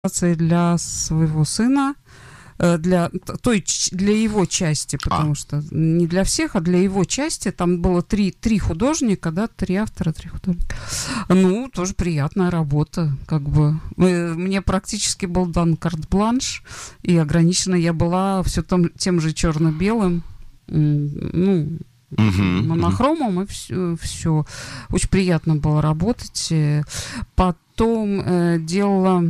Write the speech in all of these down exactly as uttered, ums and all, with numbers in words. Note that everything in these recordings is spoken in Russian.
для своего сына, для той, для его части, потому а. что не для всех, а для его части. Там было три, три художника, да, три автора, три художника. Ну, тоже приятная работа, как бы. Мне практически был дан карт-бланш, и ограничена я была все там, тем же черно-белым, ну, Uh-huh, монохромом, uh-huh. и все, все. Очень приятно было работать. Потом э, делала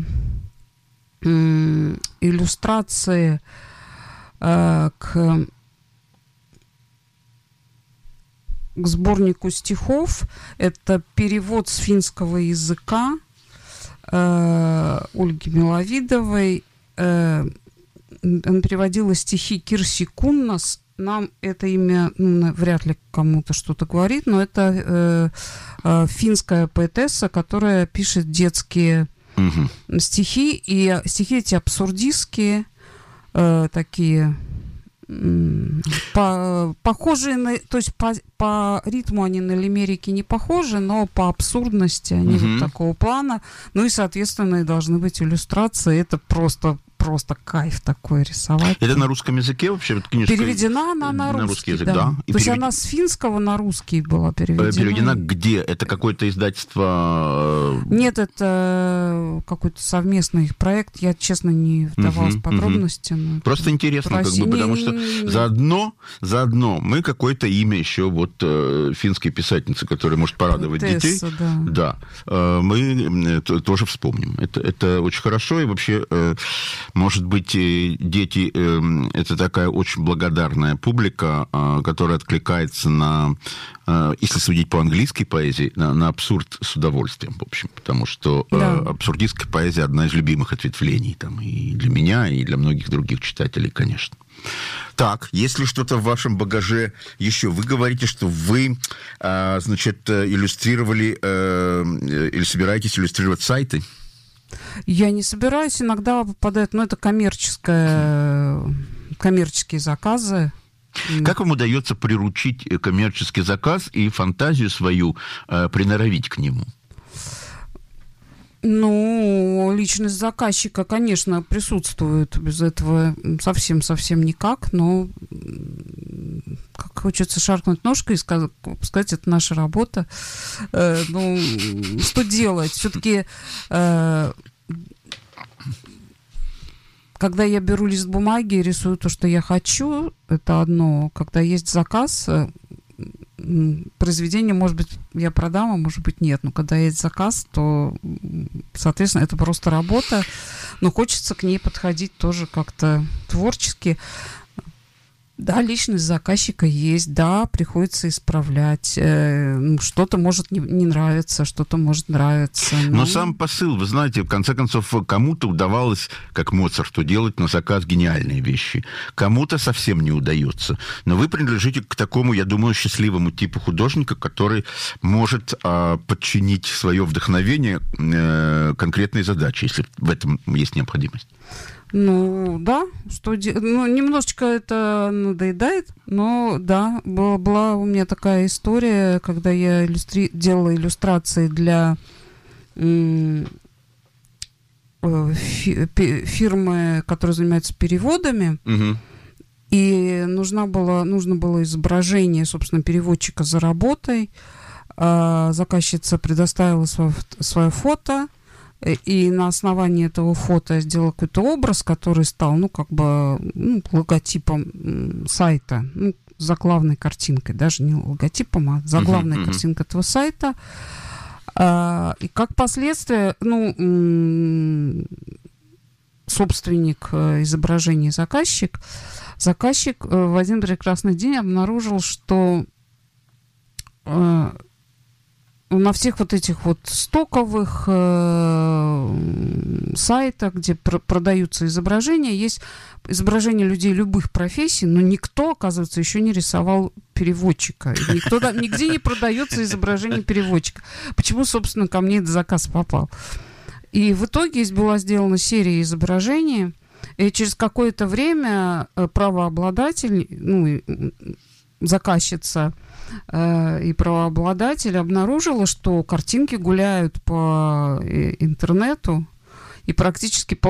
э, иллюстрации э, к, к сборнику стихов. Это перевод с финского языка э, Ольги Миловидовой. Э, она переводила стихи Кирси Куннас. Нам это имя ну, вряд ли кому-то что-то говорит, но это э, э, финская поэтесса, которая пишет детские угу. стихи, и стихи эти абсурдистские, э, такие э, по, похожие на, то есть по, по ритму они на лимерики не похожи, но по абсурдности они угу. вот такого плана. Ну и, соответственно, и должны быть иллюстрации. Это просто Просто кайф такой рисовать. Это на русском языке вообще? Вот книжка... Переведена она на, на русский, язык, да. да. То есть перевед... она с финского на русский была переведена. Переведена где? Это какое-то издательство? Нет, это какой-то совместный их проект. Я, честно, не вдавалась в подробности. Угу. Просто интересно, как бы, потому что заодно, заодно мы какое-то имя еще вот э, финской писательницы, которая может порадовать Тесса, детей. Да. да э, мы э, тоже вспомним. Это, это очень хорошо, и вообще... Э, Может быть, дети – это такая очень благодарная публика, которая откликается на, если судить по английской поэзии, на, на абсурд с удовольствием, в общем, потому что да. абсурдистская поэзия – одна из любимых ответвлений там, и для меня, и для многих других читателей, конечно. Так, если что-то в вашем багаже еще, вы говорите, что вы, значит, иллюстрировали или собираетесь иллюстрировать сайты? Я не собираюсь, иногда попадают, но это коммерческое, коммерческие заказы. Как вам удается приручить коммерческий заказ и фантазию свою э, приноровить к нему? Ну, личность заказчика, конечно, присутствует. Без этого совсем-совсем никак, но как хочется шаркнуть ножкой и сказать, сказать, это наша работа. Э, ну, что делать? Все-таки, э, когда я беру лист бумаги и рисую то, что я хочу, это одно. Когда есть заказ, произведение, может быть, я продам, а может быть, нет. Но когда есть заказ, то, соответственно, это просто работа. Но хочется к ней подходить тоже как-то творчески. Да, личность заказчика есть, да, приходится исправлять. Э, что-то может не, не нравиться, что-то может нравиться. Но... но сам посыл, вы знаете, в конце концов, кому-то удавалось, как Моцарту, делать на заказ гениальные вещи. Кому-то совсем не удается. Но вы принадлежите к такому, я думаю, счастливому типу художника, который может э, подчинить свое вдохновение э, конкретной задаче, если в этом есть необходимость. Ну, да, что де... ну, немножечко это надоедает, но да, была, была у меня такая история, когда я иллюстри... делала иллюстрации для м- фи- фирмы, которая занимается переводами, угу. и нужна была, нужно было изображение, собственно, переводчика за работой. А заказчица предоставила свое, свое фото, и на основании этого фото я сделала какой-то образ, который стал, ну, как бы, ну, логотипом сайта, ну, заглавной картинкой, даже не логотипом, а заглавной uh-huh, uh-huh. картинкой этого сайта. А, и как последствие, ну, м- собственник изображения, заказчик, заказчик в один прекрасный день обнаружил, что э, на всех вот этих вот стоковых э, сайтах, где пр- продаются изображения, есть изображения людей любых профессий, но никто, оказывается, еще не рисовал переводчика. Никто, нигде не продается изображение переводчика. Почему, собственно, ко мне этот заказ попал? И в итоге была сделана серия изображений, и через какое-то время правообладатель, ну, заказчица э, и правообладатель обнаружила, что картинки гуляют по интернету, и практически